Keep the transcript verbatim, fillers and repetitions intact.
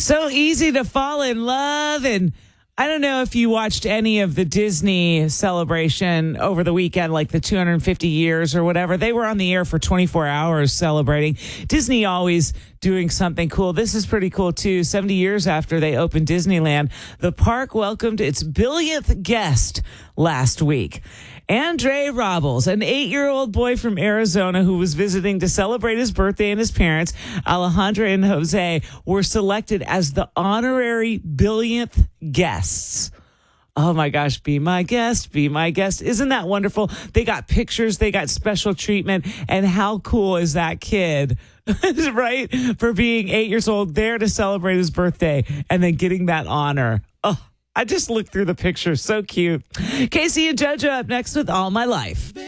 So easy to fall in love. And I don't know if you watched any of the Disney celebration over the weekend, like the two hundred fifty years or whatever. They were on the air for twenty-four hours celebrating. Disney always doing something cool. This is pretty cool, too. seventy years after they opened Disneyland, the park welcomed its billionth guest last week. Andre Robles, an eight-year-old boy from Arizona who was visiting to celebrate his birthday, and his parents, Alejandra and Jose, were selected as the honorary billionth guests. Oh my gosh, be my guest, be my guest. Isn't that wonderful? They got pictures, they got special treatment, and how cool is that kid, right? For being eight years old, there to celebrate his birthday and then getting that honor. Oh, I just looked through the pictures. So cute. Casey and JoJo up next with All My Life.